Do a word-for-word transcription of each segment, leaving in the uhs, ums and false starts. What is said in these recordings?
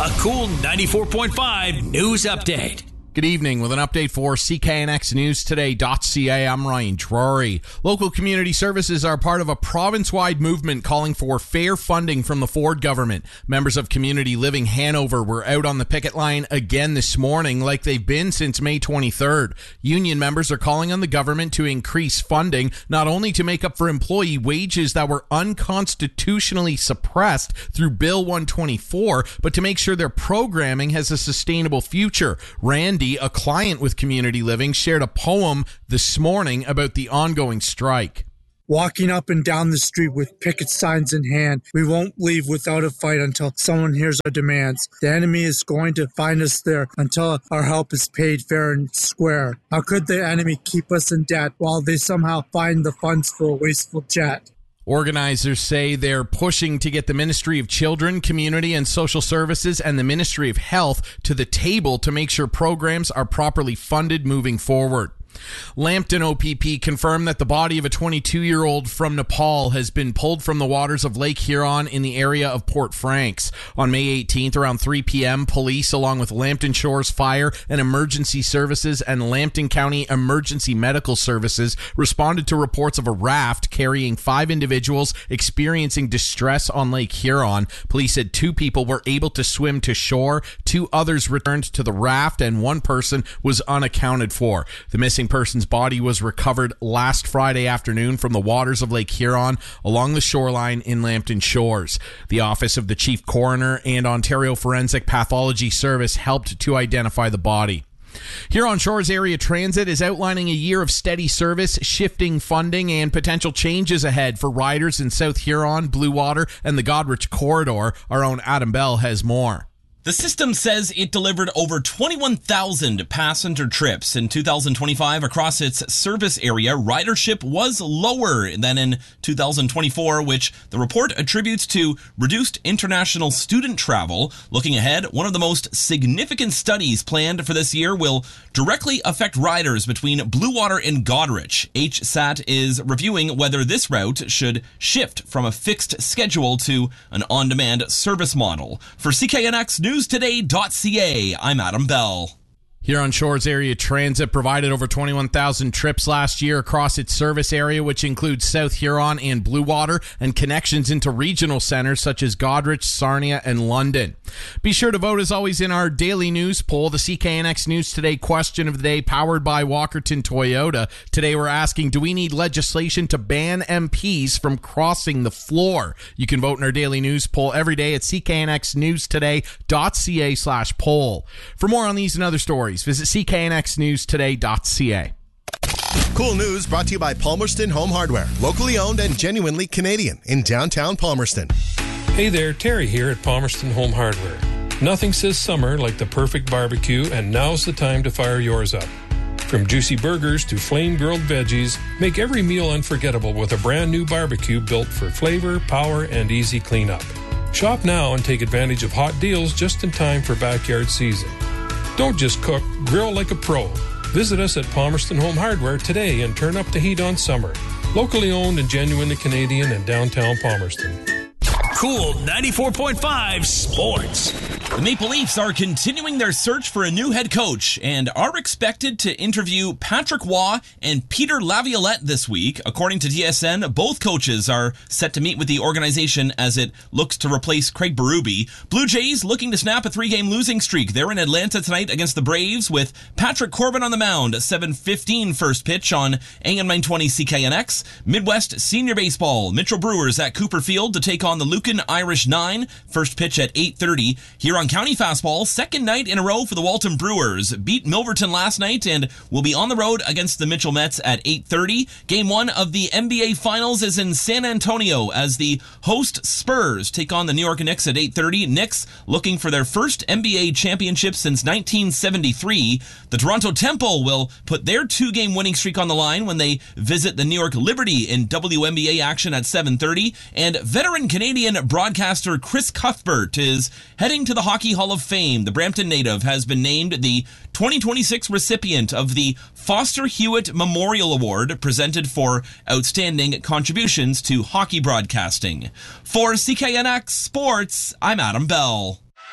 A Cool ninety-four point five news update. Good evening. With an update for C K N X News Today dot C A, I'm Ryan Drury. Local community services are part of a province-wide movement calling for fair funding from the Ford government. Members of Community Living Hanover were out on the picket line again this morning, like they've been since May twenty-third. Union members are calling on the government to increase funding, not only to make up for employee wages that were unconstitutionally suppressed through Bill one twenty-four, but to make sure their programming has a sustainable future. Randy, a client with Community Living, shared a poem this morning about the ongoing strike. Walking up and down the street with picket signs in hand, we won't leave without a fight until someone hears our demands. The enemy is going to find us there until our help is paid fair and square. How could the enemy keep us in debt while they somehow find the funds for a wasteful jet? Organizers say they're pushing to get the Ministry of Children, Community and Social Services and the Ministry of Health to the table to make sure programs are properly funded moving forward. Lambton O P P confirmed that the body of a twenty-two-year-old from Nepal has been pulled from the waters of Lake Huron in the area of Port Franks. On May eighteenth, around three p.m., police, along with Lambton Shores Fire and Emergency Services and Lambton County Emergency Medical Services, responded to reports of a raft carrying five individuals experiencing distress on Lake Huron. Police said two people were able to swim to shore, two others returned to the raft, and one person was unaccounted for. The missing person's body was recovered last Friday afternoon from the waters of Lake Huron along the shoreline in Lambton Shores. The Office of the Chief Coroner and Ontario Forensic Pathology Service helped to identify the body. Huron Shores Area Transit is outlining a year of steady service, shifting funding, and potential changes ahead for riders in South Huron, Blue Water, and the Godrich Corridor. Our own Adam Bell has more. The system says it delivered over twenty-one thousand passenger trips in two thousand twenty-five across its service area. Ridership was lower than in two thousand twenty-four, which the report attributes to reduced international student travel. Looking ahead, one of the most significant studies planned for this year will directly affect riders between Blue Water and Godrich. H S A T is reviewing whether this route should shift from a fixed schedule to an on-demand service model. For C K N X News Today dot C A, I'm Adam Bell. Huron Shores Area Transit provided over twenty-one thousand trips last year across its service area, which includes South Huron and Blue Water, and connections into regional centers such as Godrich, Sarnia, and London. Be sure to vote as always in our daily news poll, the C K N X News Today question of the day, powered by Walkerton Toyota. Today we're asking, do we need legislation to ban M Ps from crossing the floor? You can vote in our daily news poll every day at C K N X News Today dot C A slash poll. For more on these and other stories, visit C K N X News Today dot C A. Cool news brought to you by Palmerston Home Hardware, locally owned and genuinely Canadian in downtown Palmerston. Hey there, Terry here at Palmerston Home Hardware. Nothing says summer like the perfect barbecue, and now's the time to fire yours up. From juicy burgers to flame-grilled veggies, make every meal unforgettable with a brand new barbecue built for flavor, power, and easy cleanup. Shop now and take advantage of hot deals just in time for backyard season. Don't just cook, grill like a pro. Visit us at Palmerston Home Hardware today and turn up the heat on summer. Locally owned and genuinely Canadian in downtown Palmerston. Cool ninety-four point five Sports. The Maple Leafs are continuing their search for a new head coach and are expected to interview Patrick Waugh and Peter Laviolette this week. According to T S N, both coaches are set to meet with the organization as it looks to replace Craig Berube. Blue Jays looking to snap a three-game losing streak. They're in Atlanta tonight against the Braves with Patrick Corbin on the mound. seven fifteen first pitch on A M nine twenty C K N X. Midwest Senior Baseball. Mitchell Brewers at Cooper Field to take on the Lucan Irish nine. First pitch at eight thirty. Huron County Fastball, second night in a row for the Walton Brewers. Beat Milverton last night and will be on the road against the Mitchell Mets at eight thirty. Game one of the N B A Finals is in San Antonio as the host Spurs take on the New York Knicks at eight thirty. Knicks looking for their first N B A championship since nineteen seventy-three. The Toronto Temple will put their two-game winning streak on the line when they visit the New York Liberty in W N B A action at seven thirty. And veteran Canadian broadcaster Chris Cuthbert is heading to the Hockey Hall of Fame. The Brampton native has been named the twenty twenty-six recipient of the Foster Hewitt Memorial Award, presented for outstanding contributions to hockey broadcasting. For C K N X Sports, I'm Adam Bell.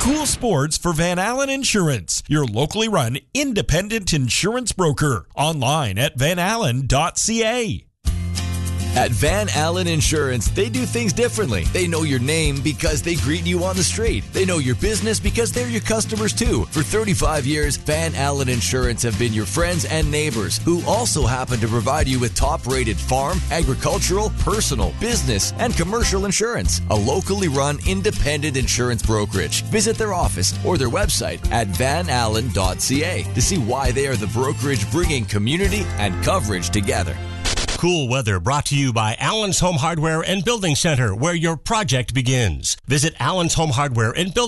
Cool sports for Van Allen Insurance, your locally run independent insurance broker. Online at van allen dot c a. At Van Allen Insurance, they do things differently. They know your name because they greet you on the street. They know your business because they're your customers too. For thirty-five years, Van Allen Insurance have been your friends and neighbors who also happen to provide you with top-rated farm, agricultural, personal, business, and commercial insurance. A locally run independent insurance brokerage. Visit their office or their website at van allen dot c a to see why they are the brokerage bringing community and coverage together. Cool weather brought to you by Allen's Home Hardware and Building Center, where your project begins. Visit Allen's Home Hardware and Building